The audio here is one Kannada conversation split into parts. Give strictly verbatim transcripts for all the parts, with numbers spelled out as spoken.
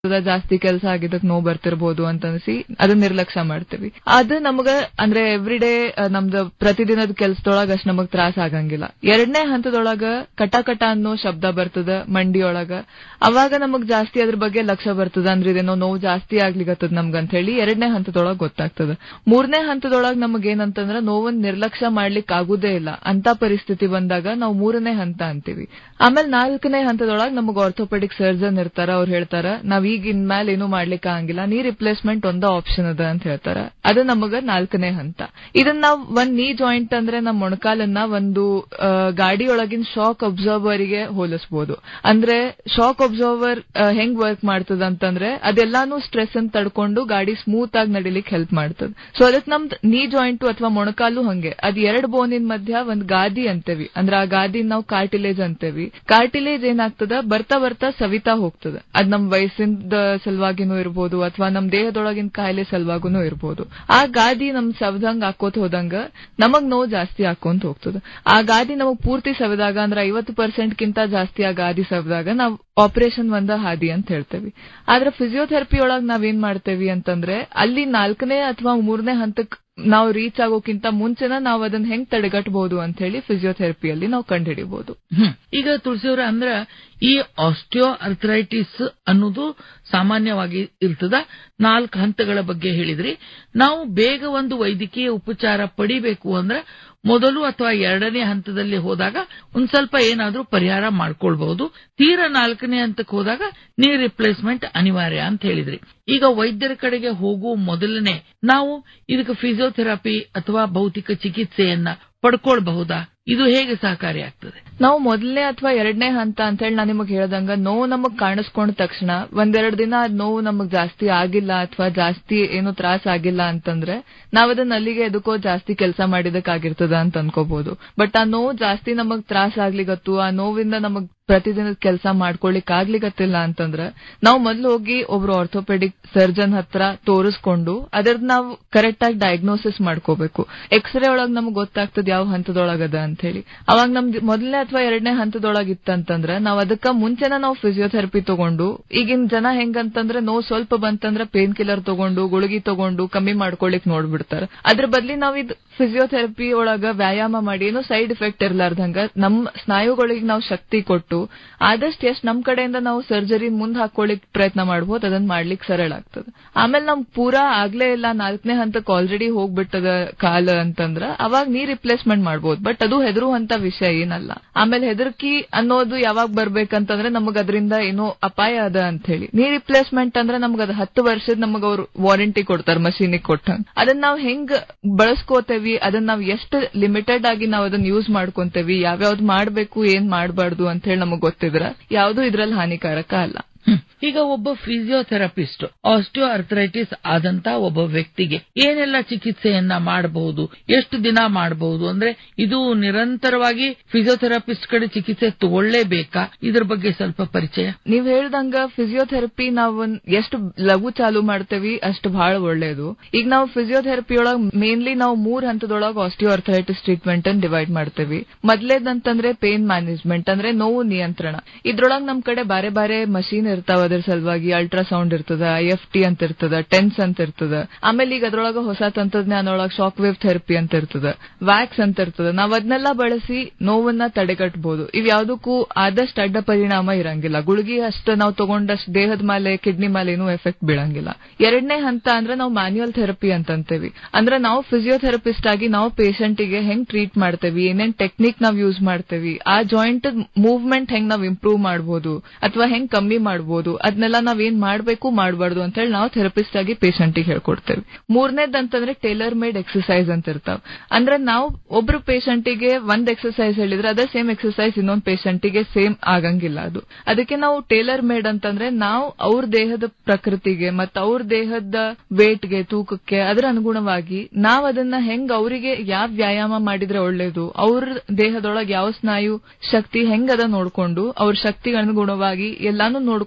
ಜಾಸ್ತಿ ಕೆಲಸ ಆಗಿದ್ದಕ್ ನೋವು ಬರ್ತಿರ್ಬೋದು ಅಂತ ಅನ್ಸಿ ಅದನ್ನ ನಿರ್ಲಕ್ಷ್ಯ ಮಾಡ್ತೀವಿ. ಅದು ನಮಗ ಅಂದ್ರೆ ಎವ್ರಿ ಡೇ ನಮ್ದು ಪ್ರತಿದಿನದ ಕೆಲ್ಸದೊಳಗ ಅಷ್ಟ್ ನಮಗ್ ತ್ರಾಸ ಆಗಂಗಿಲ್ಲ. ಎರಡನೇ ಹಂತದೊಳಗ ಕಟ ಕಟ ಅನ್ನೋ ಶಬ್ದ ಬರ್ತದ ಮಂಡಿಯೊಳಗ, ಅವಾಗ ನಮಗ್ ಜಾಸ್ತಿ ಅದ್ರ ಬಗ್ಗೆ ಲಕ್ಷ್ಯ ಬರ್ತದ. ಅಂದ್ರೆ ಇದೇನೋ ನೋವು ಜಾಸ್ತಿ ಆಗ್ಲಿಗತ್ತದ ನಮ್ಗ ಅಂತ ಹೇಳಿ ಎರಡನೇ ಹಂತದೊಳಗ ಗೊತ್ತಾಗ್ತದ. ಮೂರನೇ ಹಂತದೊಳಗ ನಮಗ್ ಏನಂತಂದ್ರ ನೋವನ್ ನಿರ್ಲಕ್ಷ್ಯ ಮಾಡ್ಲಿಕ್ ಆಗುದೇ ಇಲ್ಲ ಅಂತ ಪರಿಸ್ಥಿತಿ ಬಂದಾಗ ನಾವು ಮೂರನೇ ಹಂತ ಅಂತೀವಿ. ಆಮೇಲೆ ನಾಲ್ಕನೇ ಹಂತದೊಳಗ ನಮಗ್ ಆರ್ಥೋಪೆಡಿಕ್ ಸರ್ಜನ್ ಇರ್ತಾರ. ಅವ್ರು ಹೇಳ್ತಾರ ನಾವ್ ಈಗ ಇನ್ಮೇಲೆ ಏನು ಮಾಡ್ಲಿಕ್ಕೆ ಆಗಂಗಿಲ್ಲ, ನೀ ರಿಪ್ಲೇಸ್ಮೆಂಟ್ ಒಂದ ಆಪ್ಷನ್ ಅದ ಅಂತ ಹೇಳ್ತಾರ. ಅದು ನಮಗ ನಾಲ್ಕನೇ ಹಂತ. ಇದನ್ನ ನಾವ್ ಒಂದ್ ನೀ ಜಾಯಿಂಟ್ ಅಂದ್ರೆ ನಮ್ ಮೊಣಕಾಲನ್ನ ಒಂದು ಗಾಡಿಯೊಳಗಿನ ಶಾಕ್ ಅಬ್ಸರ್ವರ್ ಗೆ ಹೋಲಿಸಬಹುದು. ಅಂದ್ರೆ ಶಾಕ್ ಅಬ್ಸರ್ವರ್ ಹೆಂಗ್ ವರ್ಕ್ ಮಾಡ್ತದ ಅಂತಂದ್ರೆ ಅದೆಲ್ಲಾನು ಸ್ಟ್ರೆಸ್ ಅನ್ನು ತಡ್ಕೊಂಡು ಗಾಡಿ ಸ್ಮೂತ್ ಆಗಿ ನಡಿಲಿಕ್ಕೆ ಹೆಲ್ಪ್ ಮಾಡ್ತದ. ಸೊ ಅದಕ್ ನಮ್ದು ನೀ ಜಾಯಿಂಟ್ ಅಥವಾ ಮೊಣಕಾಲು ಹಂಗೆ ಅದ್ ಎರಡ್ ಬೋನಿನ ಮಧ್ಯ ಒಂದ್ ಗಾದಿ ಅಂತೇವಿ. ಅಂದ್ರೆ ಆ ಗಾದಿ ನಾವು ಕಾರ್ಟಿಲೇಜ್ ಅಂತೇವಿ. ಕಾರ್ಟಿಲೇಜ್ ಏನಾಗ್ತದ ಬರ್ತಾ ಬರ್ತಾ ಸವಿತಾ ಹೋಗ್ತದ. ಅದ್ ನಮ್ ವಯಸ್ಸಿಂದ ಸಲುವಾಗಿನೂ ಇರ್ಬೋದು ಅಥವಾ ನಮ್ ದೇಹದೊಳಗಿನ ಕಾಯಿಲೆ ಸಲುವಾಗೂ ಇರ್ಬೋದು. ಆ ಗಾದಿ ನಮ್ ಸವದಂಗ್ ಹಾಕೋತ್ ಹೋದಂಗ ನಮಗ್ ನೋವು ಜಾಸ್ತಿ ಹಾಕೊಂತ ಹೋಗ್ತದ. ಆ ಗಾದಿ ನಮಗ್ ಪೂರ್ತಿ ಸವಿದಾಗ ಅಂದ್ರೆ ಐವತ್ತು ಪರ್ಸೆಂಟ್ ಕಿಂತ ಜಾಸ್ತಿ ಆ ಗಾದಿ ಸವಿದಾಗ ನಾವ್ ಆಪರೇಷನ್ ಒಂದ ಹಾದಿ ಅಂತ ಹೇಳ್ತೇವಿ. ಆದ್ರೆ ಫಿಸಿಯೋಥೆರಪಿ ಒಳಗ್ ನಾವೇನ್ ಮಾಡ್ತೇವಿ ಅಂತಂದ್ರೆ ಅಲ್ಲಿ ನಾಲ್ಕನೇ ಅಥವಾ ಮೂರನೇ ಹಂತಕ್ ನಾವು ರೀಚ್ ಆಗೋಕ್ಕಿಂತ ಮುಂಚೆನ ನಾವು ಅದನ್ನ ಹೆಂಗ್ ತಡೆಗಟ್ಟಬಹುದು ಅಂತ ಹೇಳಿ ಫಿಸಿಯೋಥೆರಪಿಯಲ್ಲಿ ನಾವು ಕಂಡುಹಿಡಿಯಬಹುದು. ಈಗ ತುಳಸಿಯವರ ಅಂದ್ರ ಈ ಆಸ್ಟಿಯೋ ಅರ್ಥರೈಟಿಸ್ ಅನ್ನೋದು ಸಾಮಾನ್ಯವಾಗಿ ಇರ್ತದ. ನಾಲ್ಕು ಹಂತಗಳ ಬಗ್ಗೆ ಹೇಳಿದ್ರಿ. ನಾವು ಬೇಗ ಒಂದು ವೈದ್ಯಕೀಯ ಉಪಚಾರ ಪಡಿಬೇಕು ಅಂದ್ರೆ ಮೊದಲು ಅಥವಾ ಎರಡನೇ ಹಂತದಲ್ಲಿ ಹೋದಾಗ ಒಂದ್ ಸ್ವಲ್ಪ ಏನಾದ್ರೂ ಪರಿಹಾರ ಮಾಡ್ಕೊಳ್ಬಹುದು. ತೀರಾ ನಾಲ್ಕನೇ ಹಂತಕ್ಕೆ ಹೋದಾಗ ನೀ ರಿಪ್ಲೇಸ್ಮೆಂಟ್ ಅನಿವಾರ್ಯ ಅಂತ ಹೇಳಿದ್ರಿ. ಈಗ ವೈದ್ಯರ ಕಡೆಗೆ ಹೋಗುವ ಮೊದಲನೇ ನಾವು ಇದಕ್ಕೆ ಫಿಸಿಯೋಥೆರಪಿ ಅಥವಾ ಭೌತಿಕ ಚಿಕಿತ್ಸೆಯನ್ನ ಪಡ್ಕೊಳ್ಬಹುದಾ? ಇದು ಹೇಗೆ ಸಹಕಾರಿಯಾಗ್ತದೆ? ನಾವು ಮೊದಲನೇ ಅಥವಾ ಎರಡನೇ ಹಂತ ಅಂತ ಹೇಳಿ ನಾನು ನಿಮಗ್ ಹೇಳ್ದಂಗ ನೋವು ನಮಗ್ ಕಾಣಿಸ್ಕೊಂಡ ತಕ್ಷಣ ಒಂದೆರಡು ದಿನ ಅದ್ ನೋವು ನಮಗ್ ಜಾಸ್ತಿ ಆಗಿಲ್ಲ ಅಥವಾ ಜಾಸ್ತಿ ಏನು ತ್ರಾಸ ಆಗಿಲ್ಲ ಅಂತಂದ್ರೆ ನಾವ್ ಅದನ್ನ ಅಲ್ಲಿಗೆ ಎದಕ್ಕೋ ಜಾಸ್ತಿ ಕೆಲಸ ಮಾಡಿದಕ್ಕಾಗಿರ್ತದ ಅಂತ ಅನ್ಕೋಬಹುದು. ಬಟ್ ಆ ನೋವು ಜಾಸ್ತಿ ನಮಗ್ ತ್ರಾಸ ಆಗ್ಲಿಗತ್ತು, ಆ ನೋವಿಂದ ನಮಗ್ ಪ್ರತಿದಿನದ ಕೆಲಸ ಮಾಡ್ಕೊಳಿಕ್ ಆಗ್ಲಿಗತ್ತಿಲ್ಲ ಅಂತಂದ್ರ ನಾವು ಮೊದ್ಲು ಹೋಗಿ ಒಬ್ರು ಆರ್ಥೋಪೆಡಿಕ್ ಸರ್ಜನ್ ಹತ್ರ ತೋರಿಸ್ಕೊಂಡು ಅದರದ್ ನಾವು ಕರೆಕ್ಟ್ ಆಗಿ ಡಯಾಗ್ನೋಸಿಸ್ ಮಾಡ್ಕೋಬೇಕು. ಎಕ್ಸ್ರೇ ಒಳಗ್ ನಮಗ್ ಗೊತ್ತಾಗ್ತದ ಯಾವ ಹಂತದೊಳಗದ ಅಂತ ಹೇಳಿ. ಅವಾಗ ನಮ್ದು ಮೊದಲನೇ ಅಥವಾ ಎರಡನೇ ಹಂತದೊಳಗ ಇತ್ತಂತಂದ್ರ ನಾವ್ ಅದಕ್ಕ ಮುಂಚೆನ ನಾವು ಫಿಸಿಯೋಥೆರಪಿ ತಗೊಂಡು, ಈಗಿನ ಜನ ಹೆಂಗಂತಂದ್ರೆ ನೋವು ಸ್ವಲ್ಪ ಬಂತಂದ್ರ ಪೇನ್ ಕಿಲ್ಲರ್ ತಗೊಂಡು ಗುಳಿಗಿ ತಗೊಂಡು ಕಮ್ಮಿ ಮಾಡ್ಕೊಳಿಕ್ ನೋಡ್ಬಿಡ್ತಾರ. ಅದ್ರ ಬದ್ಲಿ ನಾವ್ ಇದು ಫಿಸಿಯೋಥೆರಪಿ ಒಳಗ ವ್ಯಾಯಾಮ ಮಾಡಿ ಏನೋ ಸೈಡ್ ಎಫೆಕ್ಟ್ ಇರ್ಲಾರ್ದಂಗ ನಮ್ ಸ್ನಾಯುಗಳಿಗೆ ನಾವು ಶಕ್ತಿ ಕೊಟ್ಟು ಆದಷ್ಟು ಎಷ್ಟ್ ನಮ್ ಕಡೆಯಿಂದ ನಾವು ಸರ್ಜರಿ ಮುಂದ್ ಹಾಕೊಳ್ಳಿಕ್ ಪ್ರಯತ್ನ ಮಾಡಬಹುದು, ಅದನ್ನ ಮಾಡ್ಲಿಕ್ಕೆ ಸರಳ ಆಗ್ತದೆ. ಆಮೇಲೆ ನಮ್ ಪೂರಾ ಆಗ್ಲೇ ಇಲ್ಲ ನಾಲ್ಕನೇ ಹಂತಕ್ಕೆ ಆಲ್ರೆಡಿ ಹೋಗ್ಬಿಟ್ಟದ ಕಾಲ ಅಂತಂದ್ರ ಅವಾಗ ನೀ ರಿಪ್ಲೇಸ್ಮೆಂಟ್ ಮಾಡಬಹುದು. ಬಟ್ ಅದು ಹೆದರುವಂತ ವಿಷಯ ಏನಲ್ಲ. ಆಮೇಲೆ ಹೆದರ್ಕಿ ಅನ್ನೋದು ಯಾವಾಗ ಬರ್ಬೇಕಂತಂದ್ರೆ ನಮಗ್ ಅದರಿಂದ ಏನೋ ಅಪಾಯ ಅದ ಅಂತ ಹೇಳಿ. ನೀ ರಿಪ್ಲೇಸ್ಮೆಂಟ್ ಅಂದ್ರೆ ನಮ್ಗ ಅದ್ ಹತ್ತು ವರ್ಷದ ನಮಗ್ ಅವ್ರು ವಾರಂಟಿ ಕೊಡ್ತಾರ ಮಷೀನಿಗೆ ಕೊಟ್ಟಂಗ. ಅದನ್ನ ನಾವ್ ಹೆಂಗ್ ಬಳಸ್ಕೋತೇವಿ, ಅದನ್ನ ನಾವ್ ಎಷ್ಟು ಲಿಮಿಟೆಡ್ ಆಗಿ ನಾವ್ ಅದನ್ನ ಯೂಸ್ ಮಾಡ್ಕೊಂತೇವಿ, ಯಾವ್ಯಾವ್ದು ಮಾಡ್ಬೇಕು ಏನ್ ಮಾಡ್ಬಾರ್ದು ಅಂತ ಹೇಳಿ ನಮಗ್ ಗೊತ್ತಿದ್ರ ಯಾವ್ದು ಇದ್ರಲ್ಲಿ ಹಾನಿಕಾರಕ ಅಲ್ಲ. ಈಗ ಒಬ್ಬ ಫಿಸಿಯೋಥೆರಪಿಸ್ಟ್ ಆಸ್ಟಿಯೋ ಅರ್ಥರೈಟಿಸ್ ಆದಂತ ಒಬ್ಬ ವ್ಯಕ್ತಿಗೆ ಏನೆಲ್ಲ ಚಿಕಿತ್ಸೆಯನ್ನ ಮಾಡಬಹುದು, ಎಷ್ಟು ದಿನ ಮಾಡಬಹುದು? ಅಂದ್ರೆ ಇದು ನಿರಂತರವಾಗಿ ಫಿಸಿಯೋಥೆರಪಿಸ್ಟ್ ಕಡೆ ಚಿಕಿತ್ಸೆ ತಗೊಳ್ಳೇಬೇಕಾ? ಇದ್ರ ಬಗ್ಗೆ ಸ್ವಲ್ಪ ಪರಿಚಯ. ನೀವ್ ಹೇಳ್ದಂಗ ಫಿಸಿಯೋಥೆರಪಿ ನಾವು ಎಷ್ಟು ಲಘು ಚಾಲು ಮಾಡ್ತೇವಿ ಅಷ್ಟು ಬಹಳ ಒಳ್ಳೇದು. ಈಗ ನಾವು ಫಿಸಿಯೋಥೆರಪಿ ಒಳಗ್ ಮೇನ್ಲಿ ನಾವು ಮೂರ್ ಹಂತದೊಳಗ ಆಸ್ಟಿಯೋ ಅರ್ಥರೈಟಿಸ್ ಟ್ರೀಟ್ಮೆಂಟ್ ಅನ್ನು ಡಿವೈಡ್ ಮಾಡ್ತೇವಿ. ಮೊದಲೇದಂತಂದ್ರೆ ಪೇನ್ ಮ್ಯಾನೇಜ್ಮೆಂಟ್ ಅಂದ್ರೆ ನೋವು ನಿಯಂತ್ರಣ. ಇದ್ರೊಳಗ್ ನಮ್ ಕಡೆ ಬಾರೆ ಬಾರೆ ಮಷೀನ್ ಇರ್ತಾವ. ಅದ್ರ ಸಲುವಾಗಿ ಅಲ್ಟ್ರಾಸೌಂಡ್ ಇರ್ತದ, ಐ ಎಫ್ ಟಿ ಅಂತ ಇರ್ತದ, ಟೆನ್ಸ್ ಅಂತ ಇರ್ತದ. ಆಮೇಲೆ ಈಗ ಅದ್ರೊಳಗ ಹೊಸ ತಂತ್ರಜ್ಞಾನೊಳಗ ಶಾಕ್ ವೇವ್ ಥೆರಪಿ ಅಂತ ಇರ್ತದ, ವ್ಯಾಕ್ಸ್ ಅಂತ ಇರ್ತದ. ನಾವ್ ಅದನ್ನೆಲ್ಲ ಬಳಸಿ ನೋವನ್ನ ತಡೆಗಟ್ಟಬಹುದು. ಇವ್ ಯಾವ್ದಕ್ಕೂ ಆದಷ್ಟು ಅಡ್ಡ ಪರಿಣಾಮ ಇರಂಗಿಲ್ಲ. ಗುಳಿಗೆ ಅಷ್ಟ ನಾವು ತಗೊಂಡಷ್ಟು ದೇಹದ ಮೇಲೆ ಕಿಡ್ನಿ ಮೇಲೆ ಏನೂ ಎಫೆಕ್ಟ್ ಬೀಳಂಗಿಲ್ಲ. ಎರಡನೇ ಹಂತ ಅಂದ್ರೆ ನಾವು ಮ್ಯಾನ್ಯುಯಲ್ ಥೆರಪಿ ಅಂತಂತೇವಿ. ಅಂದ್ರೆ ನಾವು ಫಿಸಿಯೋಥೆರಪಿಸ್ಟ್ ಆಗಿ ನಾವು ಪೇಷಂಟ್ ಗೆ ಹೆಂಗ್ ಟ್ರೀಟ್ ಮಾಡ್ತೇವಿ, ಏನೇನ್ ಟೆಕ್ನಿಕ್ ನಾವ್ ಯೂಸ್ ಮಾಡ್ತೇವಿ, ಆ ಜಾಯಿಂಟ್ ಮೂವ್ಮೆಂಟ್ ಹೆಂಗ್ ನಾವ್ ಇಂಪ್ರೂವ್ ಮಾಡಬಹುದು ಅಥವಾ ಹೆಂಗ್ ಕಮ್ಮಿ ಮಾಡಬಹುದು, ಅದನ್ನೆಲ್ಲ ನಾವ್ ಏನ್ ಮಾಡ್ಬೇಕು ಮಾಡಬಾರ್ದು ಅಂತ ಹೇಳಿ ನಾವು ಥೆರಪಿಸ್ಟ್ ಆಗಿ ಪೇಷಂಟ್ ಗೆ ಹೇಳ್ಕೊಡ್ತೇವೆ. ಮೂರನೇದಂತಂದ್ರೆ ಟೇಲರ್ ಮೇಡ್ ಎಕ್ಸರ್ಸೈಸ್ ಅಂತ ಇರ್ತಾವ. ಅಂದ್ರೆ ನಾವು ಒಬ್ರು ಪೇಷಂಟ್ ಗೆ ಒಂದ್ ಎಕ್ಸರ್ಸೈಸ್ ಹೇಳಿದ್ರೆ ಅದೇ ಸೇಮ್ ಎಕ್ಸರ್ಸೈಸ್ ಇನ್ನೊಂದ್ ಪೇಷಂಟ್ ಗೆ ಸೇಮ್ ಆಗಂಗಿಲ್ಲ. ಅದು ಅದಕ್ಕೆ ನಾವು ಟೇಲರ್ ಮೇಡ್ ಅಂತಂದ್ರೆ ನಾವು ಅವ್ರ ದೇಹದ ಪ್ರಕೃತಿಗೆ ಮತ್ತು ಅವ್ರ ದೇಹದ ವೇಟ್ ಗೆ ತೂಕಕ್ಕೆ ಅದರ ಅನುಗುಣವಾಗಿ ನಾವ್ ಅದನ್ನ ಹೆಂಗ್ ಅವರಿಗೆ ಯಾವ ವ್ಯಾಯಾಮ ಮಾಡಿದ್ರೆ ಒಳ್ಳೇದು, ಅವ್ರ ದೇಹದೊಳಗೆ ಯಾವ ಸ್ನಾಯು ಶಕ್ತಿ ಹೆಂಗ್ ಅದ ನೋಡ್ಕೊಂಡು ಅವ್ರ ಶಕ್ತಿಗೆ ಅನುಗುಣವಾಗಿ ಎಲ್ಲಾನು ನೋಡ್ಕೊಂಡು ಅವ್ರಿಗೆ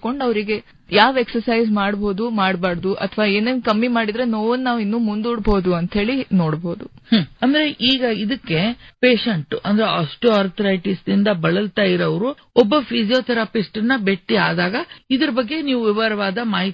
ಅವರಿಗೆ ಯಾವ ಎಕ್ಸರ್ಸೈಸ್ ಮಾಡಬಹುದು ಮಾಡಬಾರ್ದು ಅಥವಾ ಏನೇನ್ ಕಮ್ಮಿ ಮಾಡಿದ್ರೆ ನೋವನ್ನ ನಾವು ಇನ್ನೂ ಮುಂದೂಡಬಹುದು ಅಂತ ಹೇಳಿ ನೋಡಬಹುದು. ಅಂದ್ರೆ ಈಗ ಇದಕ್ಕೆ ಪೇಷಂಟ್ ಅಂದ್ರೆ ಆಸ್ಟಿಯೋಆರ್ಥರೈಟಿಸ್ ದಿಂದ ಬಳಲ್ತಾ ಇರೋರು ಒಬ್ಬ ಫಿಸಿಯೋಥೆರಪಿಸ್ಟ್ ನ ಭೇಟಿ ಆದಾಗ ಇದ್ರ ಬಗ್ಗೆ ನೀವು ವಿವರವಾದ ಮಾಹಿತಿ